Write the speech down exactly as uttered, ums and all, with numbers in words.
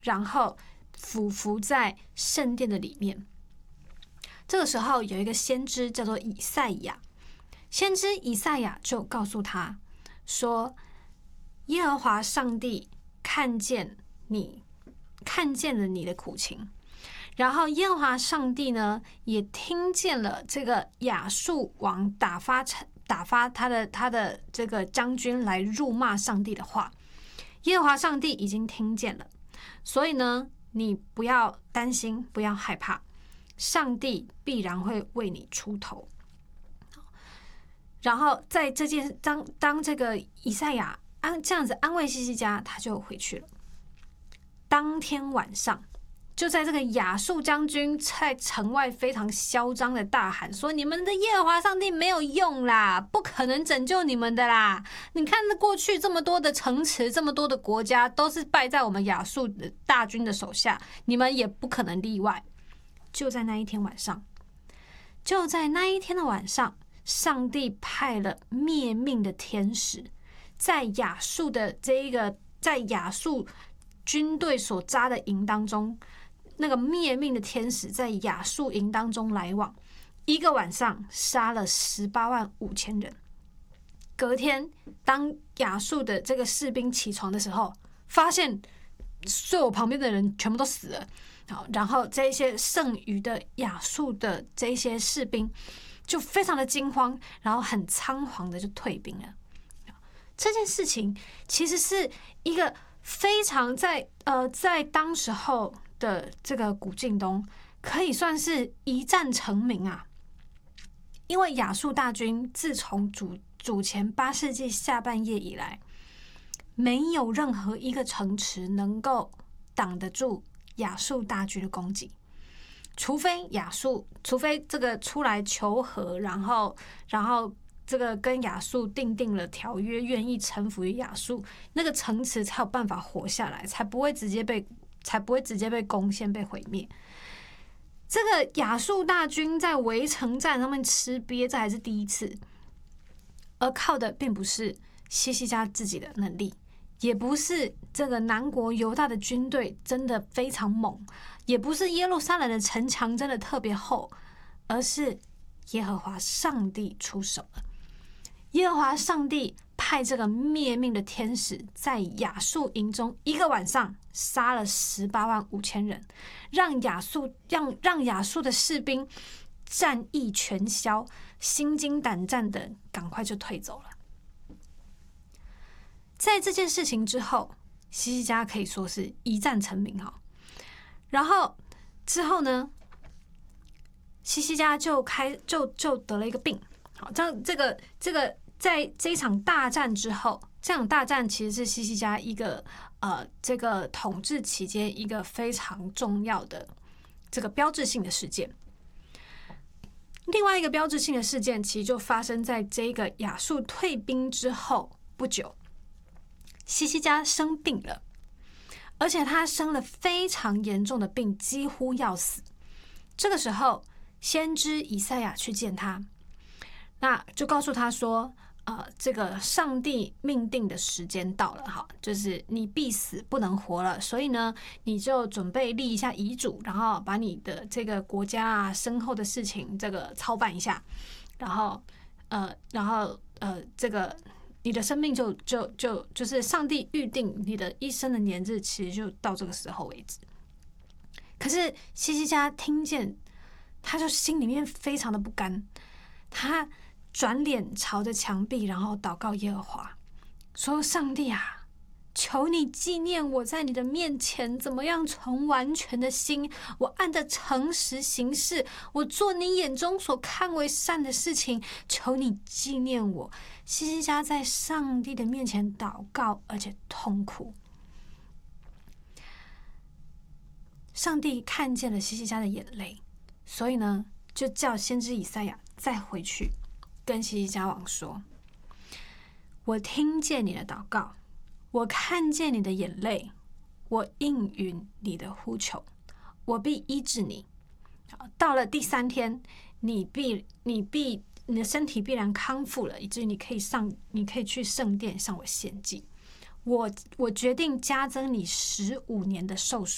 然后俯伏在圣殿的里面。这个时候有一个先知叫做以赛亚，先知以赛亚就告诉他说，耶和华上帝看见你，看见了你的苦情，然后耶和华上帝呢也听见了这个亚述王打发打发他的他的这个将军来辱骂上帝的话，耶和华上帝已经听见了，所以呢你不要担心，不要害怕，上帝必然会为你出头。然后在这件当当这个以赛亚安这样子安慰西西家，他就回去了。当天晚上，就在这个亚述将军在城外非常嚣张的大喊说：“你们的耶和华上帝没有用啦，不可能拯救你们的啦！你看过去这么多的城池，这么多的国家，都是败在我们亚述的大军的手下，你们也不可能例外。”就在那一天晚上，就在那一天的晚上，上帝派了灭命的天使，在亚述的这一个在亚述军队所扎的营当中，那个灭命的天使在亚述营当中来往，一个晚上杀了十八万五千人。隔天，当亚述的这个士兵起床的时候，发现所有旁边的人全部都死了。好，然后这些剩余的亚述的这些士兵就非常的惊慌，然后很仓皇的就退兵了。这件事情其实是一个非常在呃在当时候的这个古晋东可以算是一战成名啊，因为亚述大军自从主主前八世纪下半叶以来，没有任何一个城池能够挡得住亚述大军的攻击，除非亚述，除非这个出来求和，然后，然后这个跟亚述订定了条约，愿意臣服于亚述，那个城池才有办法活下来，才不会直接被，才不会直接被攻陷、被毁灭。这个亚述大军在围城战上面吃瘪，这还是第一次，而靠的并不是西西家自己的能力。也不是这个南国犹大的军队真的非常猛，也不是耶路撒冷的城墙真的特别厚，而是耶和华上帝出手了。耶和华上帝派这个灭命的天使在亚述营中一个晚上杀了十八万五千人，让亚述让让亚述的士兵战意全消，心惊胆战的赶快就退走了。在这件事情之后，西西家可以说是一战成名哈。然后之后呢，西西家就开就就得了一个病。好，这样这个这个在这一场大战之后，这场大战其实是西西家一个呃这个统治期间一个非常重要的这个标志性的事件。另外一个标志性的事件，其实就发生在这个亚述退兵之后不久。西西家生病了，而且他生了非常严重的病，几乎要死。这个时候，先知以赛亚去见他，那就告诉他说：“呃，这个上帝命定的时间到了，哈，就是你必死，不能活了。所以呢，你就准备立一下遗嘱，然后把你的这个国家啊、身后的事情这个操办一下，然后，呃，然后，呃，这个。”你的生命就就就就是上帝预定你的一生的年日，其实就到这个时候为止。可是西西家听见，他就心里面非常的不甘，他转脸朝着墙壁，然后祷告耶和华，说：“上帝啊，求你纪念我在你的面前怎么样存完全的心，我按着诚实行事，我做你眼中所看为善的事情，求你纪念我。”西西家在上帝的面前祷告，而且痛哭。上帝看见了西西家的眼泪，所以呢，就叫先知以赛亚再回去跟西西家王说：“我听见你的祷告，我看见你的眼泪，我应允你的呼求，我必医治你。到了第三天，你必你必你的身体必然康复了，以至于你可以上，你可以去圣殿向我献祭。我我决定加增你十五年的寿数。”